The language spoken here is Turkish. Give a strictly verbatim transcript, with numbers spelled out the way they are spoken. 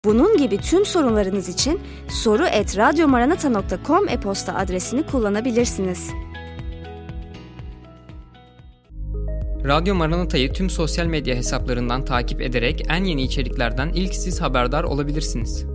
Bunun gibi tüm sorunlarınız için soru et radyomaranata nokta com e-posta adresini kullanabilirsiniz. Radyo Maranata'yı tüm sosyal medya hesaplarından takip ederek en yeni içeriklerden ilk siz haberdar olabilirsiniz.